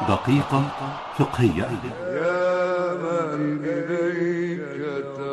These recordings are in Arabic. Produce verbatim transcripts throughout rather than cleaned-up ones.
دقيقة فقهية. يا من إليك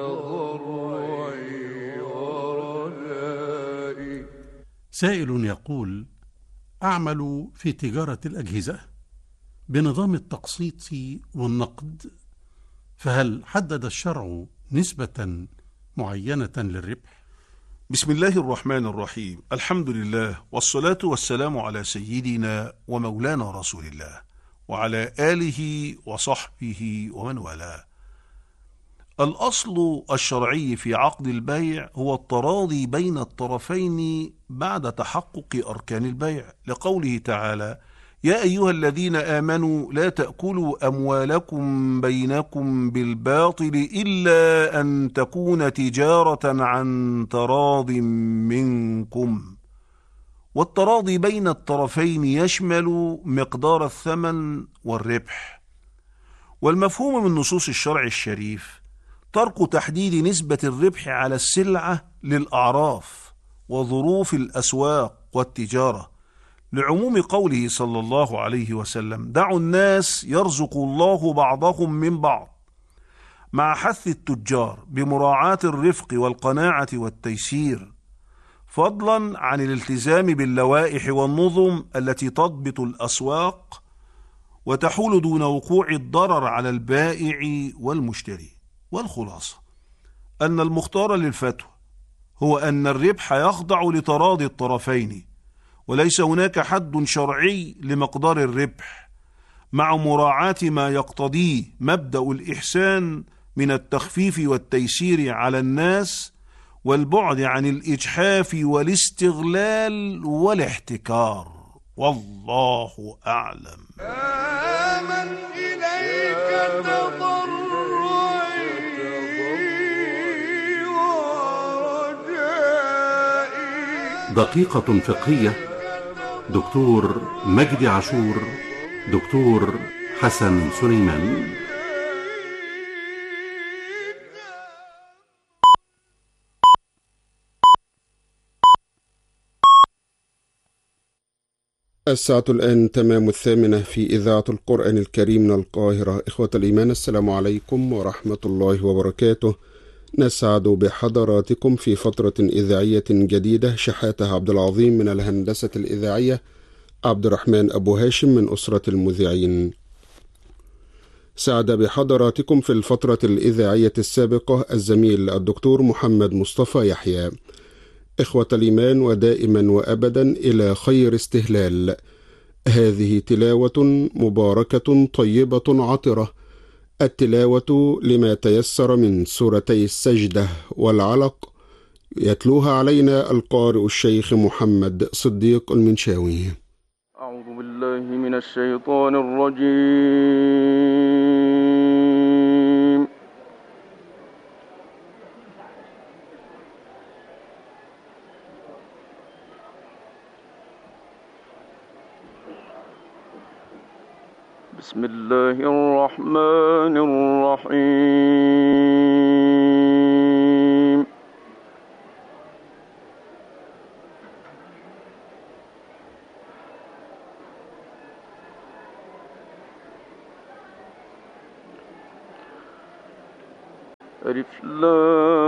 تضرعي ورجائي. سائل يقول: أعمل في تجارة الأجهزة بنظام التقسيط والنقد، فهل حدد الشرع نسبة معينة للربح؟ بسم الله الرحمن الرحيم. الحمد لله والصلاة والسلام على سيدنا ومولانا رسول الله وعلى آله وصحبه ومن والاه. الأصل الشرعي في عقد البيع هو التراضي بين الطرفين بعد تحقق أركان البيع، لقوله تعالى: يا أيها الذين آمنوا لا تأكلوا أموالكم بينكم بالباطل إلا أن تكون تجارة عن تراض منكم. والتراضي بين الطرفين يشمل مقدار الثمن والربح. والمفهوم من نصوص الشرع الشريف ترك تحديد نسبة الربح على السلعة للأعراف وظروف الأسواق والتجارة، لعموم قوله صلى الله عليه وسلم: دعوا الناس يرزق الله بعضهم من بعض، مع حث التجار بمراعاة الرفق والقناعة والتيسير، فضلا عن الالتزام باللوائح والنظم التي تضبط الأسواق وتحول دون وقوع الضرر على البائع والمشتري. والخلاصة أن المختار للفتوى هو أن الربح يخضع لتراضي الطرفين، وليس هناك حد شرعي لمقدار الربح، مع مراعاة ما يقتضيه مبدأ الإحسان من التخفيف والتيسير على الناس، والبعد عن الإجحاف والاستغلال والاحتكار. والله أعلم. يا من إليك تضرعي ورجائي. دقيقة فقهية. دكتور مجدي عاشور، دكتور حسن سليمان. الساعة الآن تمام الثامنة في إذاعة القرآن الكريم من القاهرة. إخوة الإيمان، السلام عليكم ورحمة الله وبركاته. نسعد بحضراتكم في فترة إذاعية جديدة. شحاتة عبد العظيم من الهندسة الإذاعية، عبد الرحمن أبو هاشم من أسرة المذيعين. سعد بحضراتكم في الفترة الإذاعية السابقة الزميل الدكتور محمد مصطفى يحيى. إخوة الإيمان، ودائما وأبدا إلى خير استهلال. هذه تلاوة مباركة طيبة عطرة، التلاوة لما تيسر من سورتي السجدة والعلق، يتلوها علينا القارئ الشيخ محمد صديق المنشاوي. أعوذ بالله من الشيطان الرجيم. بسم الله الرحمن الرحيم. ألف لام